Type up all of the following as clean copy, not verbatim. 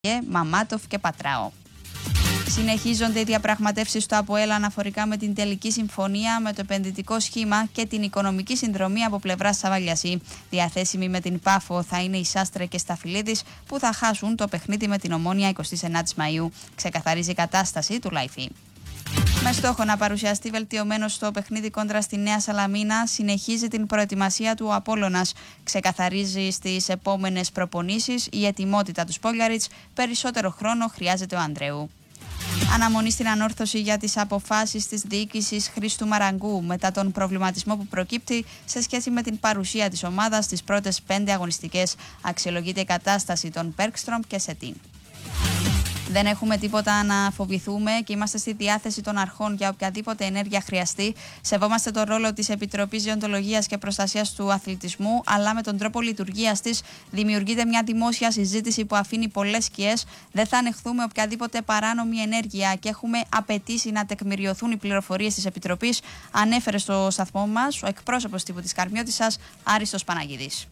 Μαμάτοφ και Πατράο. Συνεχίζονται οι διαπραγματεύσεις του ΑΠΟΕΛ αναφορικά με την τελική συμφωνία με το επενδυτικό σχήμα και την οικονομική συνδρομή από πλευράς Σαββαλιασί. Διαθέσιμοι με την Πάφο θα είναι η Σάστρε και Σταφυλίδης που θα χάσουν το παιχνίδι με την Ομόνια 29 Μαΐου. Ξεκαθαρίζει η κατάσταση του Λαϊφή. Με στόχο να παρουσιαστεί βελτιωμένο στο παιχνίδι κόντρα στη Νέα Σαλαμίνα, συνεχίζει την προετοιμασία του Απόλλωνας. Ξεκαθαρίζει στις επόμενες προπονήσεις η ετοιμότητα του Σπόλιαριτς. Περισσότερο χρόνο χρειάζεται ο Ανδρέου. Αναμονή στην ανόρθωση για τις αποφάσεις της διοίκησης Χρήστου Μαραγκού μετά τον προβληματισμό που προκύπτει σε σχέση με την παρουσία της ομάδας στις πρώτες 5 αγωνιστικές. Αξιολογείται η κατάσταση των Μπέρκστρομ και Σετίν. Δεν έχουμε τίποτα να φοβηθούμε και είμαστε στη διάθεση των αρχών για οποιαδήποτε ενέργεια χρειαστεί. Σεβόμαστε τον ρόλο της Επιτροπής Δεοντολογίας και Προστασίας του Αθλητισμού, αλλά με τον τρόπο λειτουργίας της δημιουργείται μια δημόσια συζήτηση που αφήνει πολλές σκιές. Δεν θα ανεχθούμε οποιαδήποτε παράνομη ενέργεια και έχουμε απαιτήσει να τεκμηριωθούν οι πληροφορίες της Επιτροπής, ανέφερε στο σταθμό μας ο εκπρόσωπος τύπου της Καρμιώτισσας, Άριστος Παναγίδης.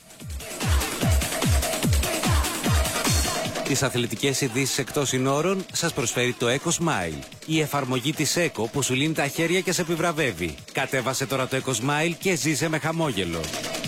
Τις αθλητικές ειδήσεις εκτός συνόρων σας προσφέρει το EcoSmile. Η εφαρμογή της Eco που σου λύνει τα χέρια και σε επιβραβεύει. Κατέβασε τώρα το EcoSmile και ζήσε με χαμόγελο.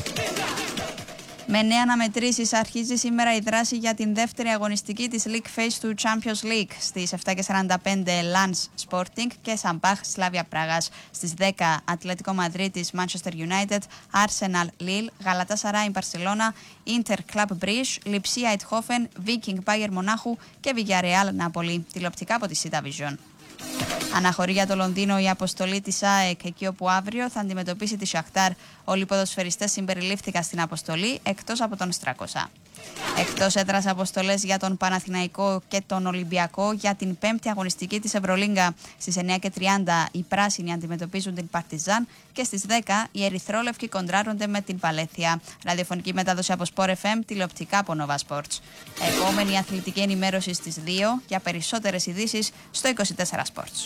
Με νέα αναμετρήσεις αρχίζει σήμερα η δράση για την δεύτερη αγωνιστική της League Phase του Champions League. Στις 7:45 Lens Sporting και Σαμπάχ Σλάβια Πράγας. Στις 10 Ατλέτικο Μαδρίτης Manchester United, Arsenal Lille, Galatasaray Barcelona, Inter Club Brugge, Lipsia Eindhoven, Viking Bayern Μονάχου και Villarreal Νάπολη. Τηλεοπτικά από τη Sita Vision. Αναχωρεί για το Λονδίνο η αποστολή της ΑΕΚ, εκεί όπου αύριο θα αντιμετωπίσει τη Σαχτάρ. Όλοι οι ποδοσφαιριστές συμπεριλήφθηκαν στην αποστολή, εκτός από τον Στράκοσα. Εκτός έδρας αποστολές για τον Παναθηναϊκό και τον Ολυμπιακό για την 5η αγωνιστική της Ευρωλίγκα. Στις 9:30 οι πράσινοι αντιμετωπίζουν την Παρτιζάν και στις 10 οι ερυθρόλευκοι κοντράρονται με την Παλέθια. Ραδιοφωνική μετάδοση από Sport FM, τηλεοπτικά από Nova Sports. Επόμενη αθλητική ενημέρωση στις 2 για περισσότερες ειδήσεις στο 24 Sports.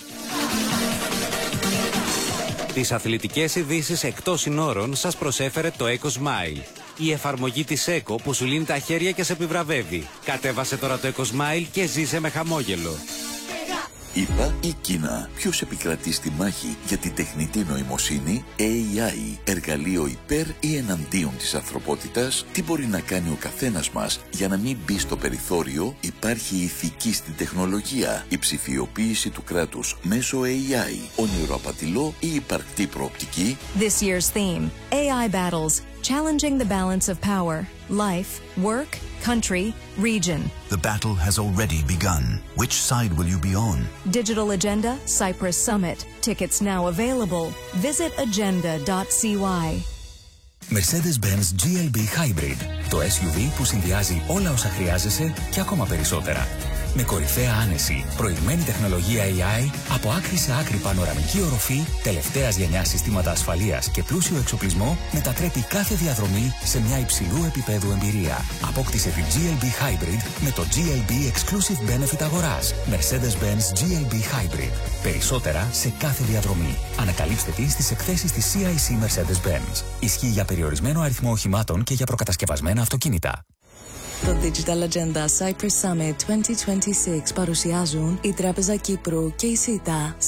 Τις αθλητικές ειδήσεις εκτός συνόρων σας προσέφερε το EcoSmile. Η εφαρμογή της Eco που σου λύνει τα χέρια και σε επιβραβεύει. Κατέβασε τώρα το EcoSmile και ζήσε με χαμόγελο. ΗΠΑ ή Κίνα, ποιος επικρατεί στη μάχη για την τεχνητή νοημοσύνη, AI, εργαλείο υπέρ ή εναντίον της ανθρωπότητας, τι μπορεί να κάνει ο καθένας μας για να μην μπει στο περιθώριο, υπάρχει η ηθική στην τεχνολογία, η ψηφιοποίηση του κράτους μέσω AI, ονειροαπατηλό ή υπαρκτή προοπτική. This year's theme, AI battles, challenging the balance of power, life, work, country, region. The battle has already begun. Which side will you be on? Digital Agenda, Cyprus Summit. Tickets now available. Visit agenda.cy. Mercedes-Benz GLB Hybrid. Το SUV που συνδυάζει όλα όσα χρειάζεσαι και ακόμα περισσότερα. Με κορυφαία άνεση, προηγμένη τεχνολογία AI, από άκρη σε άκρη πανοραμική οροφή, τελευταίας γενιάς συστήματα ασφαλείας και πλούσιο εξοπλισμό, μετατρέπει κάθε διαδρομή σε μια υψηλού επίπεδου εμπειρία. Απόκτησε την GLB Hybrid με το GLB Exclusive Benefit αγοράς. Mercedes-Benz GLB Hybrid. Περισσότερα σε κάθε διαδρομή. Ανακαλύψτε τη στις εκθέσεις της CIC Mercedes-Benz. Ισχύει για περιορισμένο αριθμό οχημάτων και για προκατασκευασμένα αυτοκίνητα. Το Digital Agenda Cyprus Summit 2026 παρουσιάζουν η Τράπεζα Κύπρου και η Sita.